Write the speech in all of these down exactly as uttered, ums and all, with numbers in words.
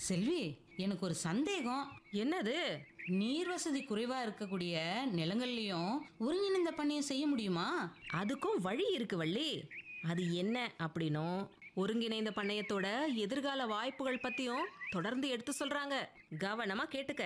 செல்வி, எனக்கு ஒரு சந்தேகம். என்னது? நீர் வசதி குறைவா இருக்கக்கூடிய நிலங்கள்லயும் ஒருங்கிணைந்த பண்ணையம் செய்ய முடியுமா? அதுக்கும் வழி இருக்கு வள்ளி. அது என்ன அப்படின்னும் ஒருங்கிணைந்த பண்ணையத்தோட எதிர்கால வாய்ப்புகள் பத்தியும் தொடர்ந்து எடுத்து சொல்றாங்க. கவனமா கேட்டுக்க.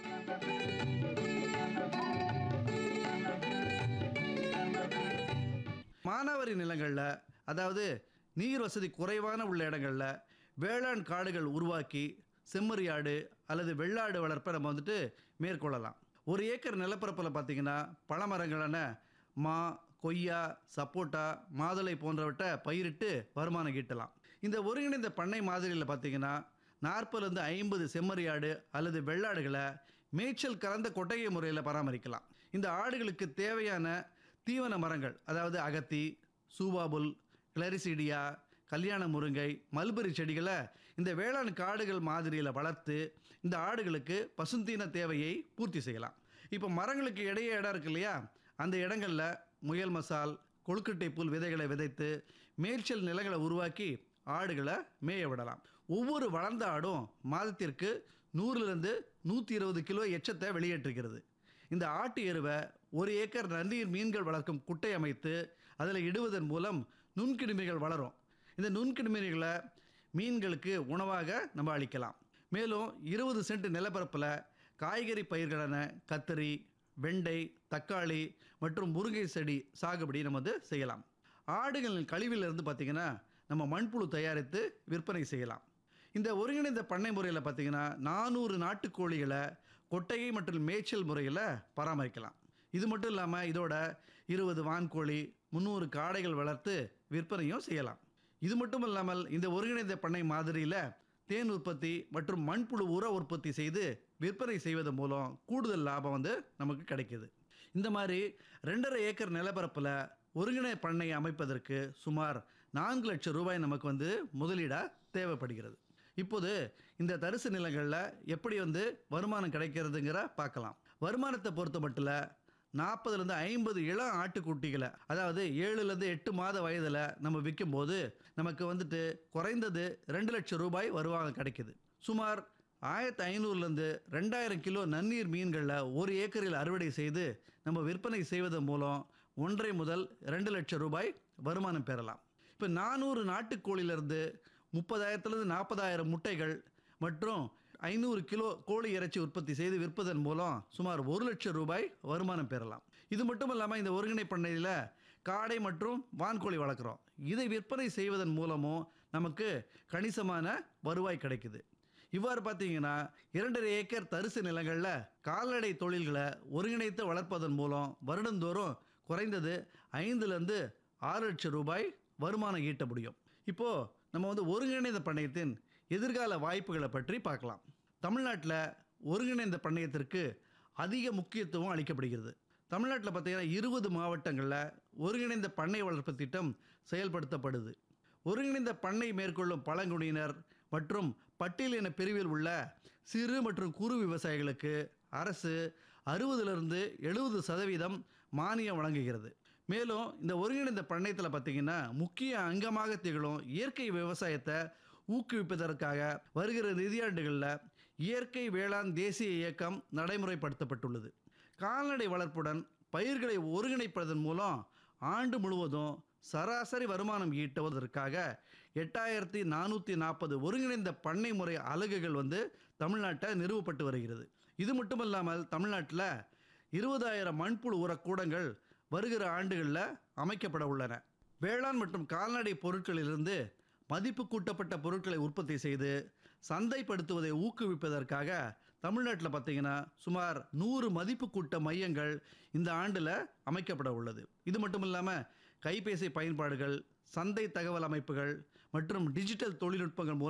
மானாவாரி நிலங்களில், அதாவது நீர் வசதி குறைவான உள்ள இடங்களில் வேளாண் காடுகள் உருவாக்கி செம்மறியாடு அல்லது வெள்ளாடு வளர்ப்பை நம்ம வந்துட்டு மேற்கொள்ளலாம். ஒரு ஏக்கர் நிலப்பரப்பில் பார்த்திங்கன்னா பழமரங்களான மா, கொய்யா, சப்போட்டா, மாதுளை போன்றவற்றை பயிரிட்டு வருமானம் ஈட்டலாம். இந்த ஒருங்கிணைந்த பண்ணை மாதிரியில் பார்த்திங்கன்னா நாற்பதுலேருந்து ஐம்பது செம்மறியாடு அல்லது வெள்ளாடுகளை மேய்ச்சல் கலந்த கொட்டகை முறையில் பராமரிக்கலாம். இந்த ஆடுகளுக்கு தேவையான தீவன மரங்கள், அதாவது அகத்தி, சூவாபுல், கிளரிசீடியா, கல்யாண முருங்கை, மல்பெரி செடிகளை இந்த வேளாண் காடுகள் மாதிரியில் வளர்த்து இந்த ஆடுகளுக்கு பசுந்தீன தேவையை பூர்த்தி செய்யலாம். இப்போ மரங்களுக்கு இடையே இடம் இருக்கு இல்லையா, அந்த இடங்களில் முயல் மசால், கொழுக்கட்டை புல் விதைகளை விதைத்து மேய்ச்சல் நிலங்களை உருவாக்கி ஆடுகளை மேய விடலாம். ஒவ்வொரு வளர்ந்த ஆடும் மாதத்திற்கு நூறுலேருந்து நூற்றி இருபது கிலோ எச்சத்தை வெளியேற்றுகிறது. இந்த ஆட்டு எருவை ஒரு ஏக்கர் நன்னீர் மீன்கள் வளர்க்கும் குட்டை அமைத்து அதில் இடுவதன் மூலம் நுண்கிருமிகள் வளரும். இந்த நுண்கிருமிகளை மீன்களுக்கு உணவாக நம்ம அளிக்கலாம். மேலும் இருபது சென்ட் நிலப்பரப்பில் காய்கறி பயிர்களான கத்தரி, வெண்டை, தக்காளி மற்றும் முருங்கை செடி சாகுபடி நம்ம வந்து செய்யலாம். ஆடுகளின் கழிவிலிருந்து பார்த்திங்கன்னா நம்ம மண்புழு தயாரித்து விற்பனை செய்யலாம். இந்த ஒருங்கிணைந்த பண்ணை முறையில் பார்த்திங்கன்னா நானூறு நாட்டுக்கோழிகளை கொட்டகை மற்றும் மேய்ச்சல் முறையில் பராமரிக்கலாம். இது மட்டும் இல்லாமல் இதோட இருபது வான்கோழி, முந்நூறு காடைகள் வளர்த்து விற்பனையும் செய்யலாம். இது மட்டும் இல்லாமல் இந்த ஒருங்கிணைந்த பண்ணை மாதிரியில் தேன் உற்பத்தி மற்றும் மண்புழு உர உற்பத்தி செய்து விற்பனை செய்வதன் மூலம் கூடுதல் லாபம் வந்து நமக்கு கிடைக்கிது. இந்த மாதிரி ரெண்டரை ஏக்கர் நிலப்பரப்பில் ஒருங்கிணைந்த பண்ணை அமைப்பதற்கு சுமார் நான்கு லட்சம் ரூபாய் நமக்கு வந்து முதலீடாக தேவைப்படுகிறது. இப்போது இந்த தரிசு நிலங்களில் எப்படி வந்து வருமானம் கிடைக்கிறதுங்கிற பார்க்கலாம். வருமானத்தை பொறுத்த மட்டும் நாற்பதுலேருந்து ஐம்பது இளம் ஆட்டுக்குட்டிகளை, அதாவது ஏழுலேருந்து எட்டு மாத வயதில் நம்ம விற்கும்போது நமக்கு வந்துட்டு குறைந்தது ரெண்டு லட்சம் ரூபாய் வருமானம் கிடைக்குது. சுமார் ஆயிரத்தி ஐநூறுலேருந்து ரெண்டாயிரம் கிலோ நன்னீர் மீன்களில் ஒரு ஏக்கரில் அறுவடை செய்து நம்ம விற்பனை செய்வதன் மூலம் ஒன்றரை முதல் ரெண்டு லட்சம் ரூபாய் வருமானம் பெறலாம். இப்போ நானூறு நாட்டுக்கோழிலிருந்து முப்பதாயிரத்துலேருந்து நாற்பதாயிரம் முட்டைகள் மற்றும் ஐநூறு கிலோ கோழி இறைச்சி உற்பத்தி செய்து விற்பதன் மூலம் சுமார் ஒரு லட்சம் ரூபாய் வருமானம் பெறலாம். இது மட்டும் இல்லாமல் இந்த ஒருங்கிணை பண்ணையில் காடை மற்றும் வான்கோழி வளர்க்குறோம். இதை விற்பனை செய்வதன் மூலமும் நமக்கு கணிசமான வருவாய் கிடைக்குது. இவ்வாறு பார்த்தீங்கன்னா இரண்டரை ஏக்கர் தரிசு நிலங்களில் கால்நடை தொழில்களை ஒருங்கிணைத்து வளர்ப்பதன் மூலம் வருடந்தோறும் குறைந்தது ஐந்துலேருந்து ஆறு லட்சம் ரூபாய் வருமானம் ஈட்ட முடியும். இப்போது நம்ம வந்து ஒருங்கிணைந்த பண்ணையத்தின் எதிர்கால வாய்ப்புகளை பற்றி பார்க்கலாம். தமிழ்நாட்டில் ஒருங்கிணைந்த பண்ணையத்திற்கு அதிக முக்கியத்துவம் அளிக்கப்படுகிறது. தமிழ்நாட்டில் பார்த்திங்கன்னா இருபது மாவட்டங்களில் ஒருங்கிணைந்த பண்ணை வளர்ப்பு திட்டம் செயல்படுத்தப்படுது. ஒருங்கிணைந்த பண்ணை மேற்கொள்ளும் பழங்குடியினர் மற்றும் பட்டியலின பிரிவில் உள்ள சிறு மற்றும் குறு விவசாயிகளுக்கு அரசு அறுபதுலேருந்து எழுபது சதவீதம் மானியம் வழங்குகிறது. மேலும் இந்த ஒருங்கிணைந்த பண்ணையத்தில் பார்த்திங்கன்னா முக்கிய அங்கமாக திகழும் இயற்கை விவசாயத்தை ஊக்குவிப்பதற்காக வருகிற நிதியாண்டுகளில் இயற்கை வேளாண் தேசிய இயக்கம் நடைமுறைப்படுத்தப்பட்டுள்ளது. கால்நடை வளர்ப்புடன் பயிர்களை ஒருங்கிணைப்பதன் மூலம் ஆண்டு முழுவதும் சராசரி வருமானம் ஈட்டுவதற்காக எட்டாயிரத்தி நானூற்றி நாற்பது ஒருங்கிணைந்த பண்ணை முறை அலகுகள் வந்து தமிழ்நாட்டில் நிறுவப்பட்டு வருகிறது. இது மட்டுமல்லாமல் தமிழ்நாட்டில் இருபதாயிரம் மண்புழு உரக்கூடங்கள் வருகிற ஆண்டுகளில் அமைக்கப்பட உள்ளன. வேளாண் மற்றும் கால்நடை பொருட்களிலிருந்து மதிப்பு கூட்டப்பட்ட பொருட்களை உற்பத்தி செய்து சந்தைப்படுத்துவதை ஊக்குவிப்பதற்காக தமிழ்நாட்டில் பார்த்திங்கன்னா சுமார் நூறு மதிப்பு கூட்ட மையங்கள் இந்த ஆண்டில் அமைக்கப்பட உள்ளது. இது மட்டும் இல்லாமல் கைபேசி பயன்பாடுகள், சந்தை தகவல் அமைப்புகள் மற்றும் டிஜிட்டல் தொழில்நுட்பங்கள் மூலம்